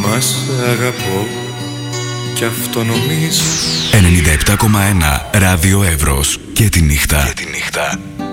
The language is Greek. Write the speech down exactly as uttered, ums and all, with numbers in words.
Μα σ' αγαπώ κι αυτό νομίζω. ενενήντα επτά κόμμα ένα Ράδιο Εύρος. Και τη νύχτα. Και τη νύχτα.